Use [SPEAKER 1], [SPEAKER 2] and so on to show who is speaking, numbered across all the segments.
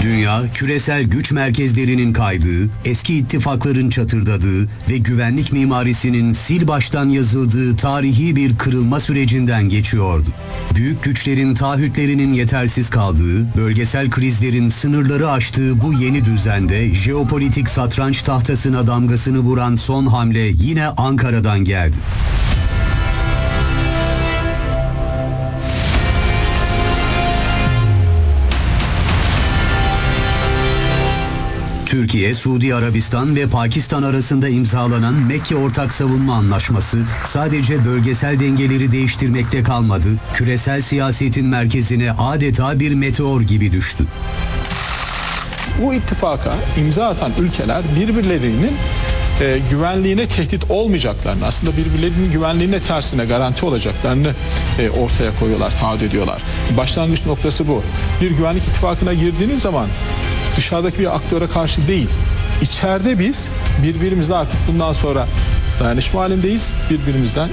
[SPEAKER 1] Dünya, küresel güç merkezlerinin kaydığı, eski ittifakların çatırdadığı ve güvenlik mimarisinin sil baştan yazıldığı tarihi bir kırılma sürecinden geçiyordu. Büyük güçlerin taahhütlerinin yetersiz kaldığı, bölgesel krizlerin sınırları aştığı bu yeni düzende jeopolitik satranç tahtasına damgasını vuran son hamle yine Ankara'dan geldi. Türkiye, Suudi Arabistan ve Pakistan arasında imzalanan Mekke Ortak Savunma Anlaşması sadece bölgesel dengeleri değiştirmekte kalmadı, küresel siyasetin merkezine adeta bir meteor gibi düştü.
[SPEAKER 2] Bu ittifaka imza atan ülkeler birbirlerinin güvenliğine tehdit olmayacaklarını, aslında birbirlerinin güvenliğine tersine garanti olacaklarını ortaya koyuyorlar, taahhüt ediyorlar. Başlangıç noktası bu. Bir güvenlik ittifakına girdiğiniz zaman dışarıdaki bir aktöre karşı değil, içeride biz birbirimizle artık bundan sonra dayanışma halindeyiz. Birbirimizden,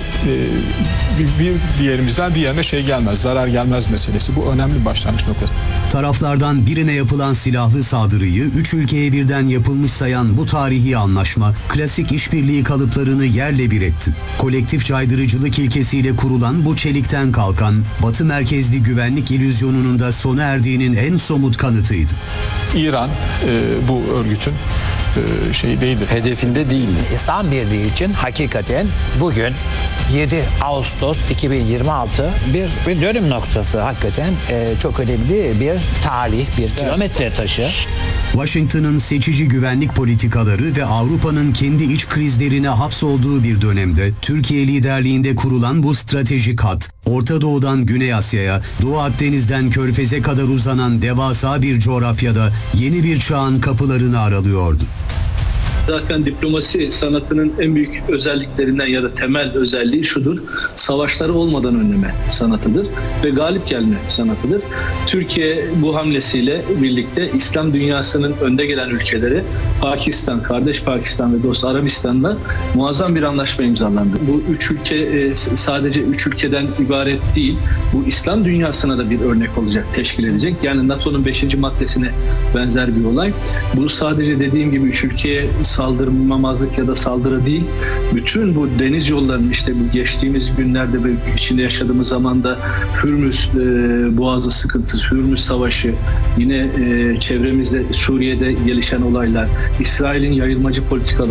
[SPEAKER 2] bir diğerimizden diğerine gelmez, zarar gelmez meselesi. Bu önemli bir başlangıç noktası.
[SPEAKER 1] Taraflardan birine yapılan silahlı saldırıyı 3 ülkeye birden yapılmış sayan bu tarihi anlaşma, klasik işbirliği kalıplarını yerle bir etti. Kolektif caydırıcılık ilkesiyle kurulan bu çelikten kalkan, Batı merkezli güvenlik illüzyonunun da sona erdiğinin en somut kanıtıydı.
[SPEAKER 2] İran bu örgütün değildir.
[SPEAKER 3] Hedefinde değildi.
[SPEAKER 4] İslam Birliği için hakikaten bugün 7 Ağustos 2026 bir dönüm noktası, hakikaten çok önemli bir tarih, bir kilometre taşı.
[SPEAKER 1] Washington'ın seçici güvenlik politikaları ve Avrupa'nın kendi iç krizlerine hapsolduğu bir dönemde Türkiye liderliğinde kurulan bu stratejik hat, Orta Doğu'dan Güney Asya'ya, Doğu Akdeniz'den Körfez'e kadar uzanan devasa bir coğrafyada yeni bir çağın kapılarını aralıyordu.
[SPEAKER 5] Zaten diplomasi sanatının en büyük özelliklerinden ya da temel özelliği şudur: savaşları olmadan önleme sanatıdır ve galip gelme sanatıdır. Türkiye bu hamlesiyle birlikte İslam dünyasının önde gelen ülkeleri Pakistan, kardeş Pakistan ve dost Arabistan'la muazzam bir anlaşma imzalandı. Bu üç ülke sadece üç ülkeden ibaret değil, bu İslam dünyasına da bir örnek olacak, teşkil edecek. Yani NATO'nun 5. maddesine benzer bir olay. Bu sadece dediğim gibi üç ülkeye saldırmamazlık ya da saldırı değil, bütün bu deniz yollarının, işte bu geçtiğimiz günlerde ve içinde yaşadığımız zamanda Hürmüz Boğazı sıkıntısı, Hürmüz Savaşı, yine çevremizde Suriye'de gelişen olaylar, İsrail'in yayılmacı politikaları,